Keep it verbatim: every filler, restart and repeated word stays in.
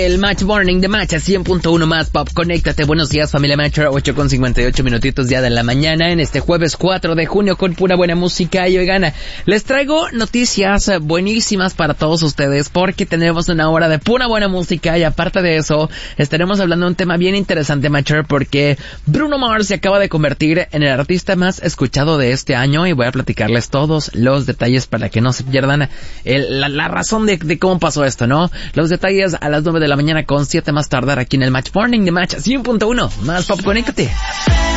el Match Morning de Match a cien punto uno más pop. Conéctate. Buenos días, familia Matcher. ocho con cincuenta y ocho minutitos ya de la mañana en este jueves cuatro de junio con pura buena música. Y oigan, les traigo noticias buenísimas para todos ustedes porque tenemos una hora de pura buena música y aparte de eso estaremos hablando de un tema bien interesante, Matcher, porque Bruno Mars se acaba de convertir en el artista más escuchado de este año y voy a platicarles todos los detalles para que no se pierdan el, la, la razón de, de cómo pasó esto, ¿no? Los detalles a las nueve de la mañana con siete más tardar aquí en el Match Morning de Match cien punto uno más pop. Conéctate.